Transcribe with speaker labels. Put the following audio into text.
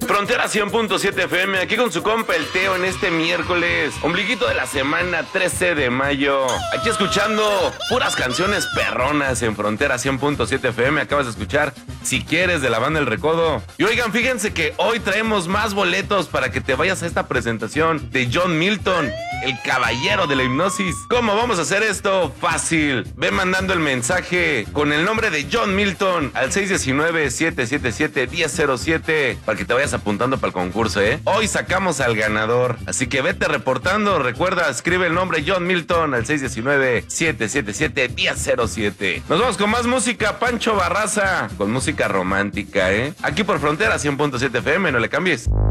Speaker 1: Frontera 100.7 FM, aquí con su compa el Teo en este miércoles, ombliguito de la semana 13 de mayo. Aquí escuchando puras canciones perronas en Frontera 100.7 FM. Acabas de escuchar Si Quieres de la banda El Recodo. Y oigan, fíjense que hoy traemos más boletos para que te vayas a esta presentación de John Milton, el caballero de la hipnosis. ¿Cómo vamos a hacer esto? Fácil. Ve mandando el mensaje con el nombre de John Milton al 619-777-1007 para que te vayas apuntando para el concurso, ¿eh? Hoy sacamos al ganador, así que vete reportando. Recuerda, escribe el nombre John Milton al 619-777-1007. Nos vamos con más música, Pancho Barraza, con música romántica, ¿eh? Aquí por Frontera 100.7 FM, no le cambies.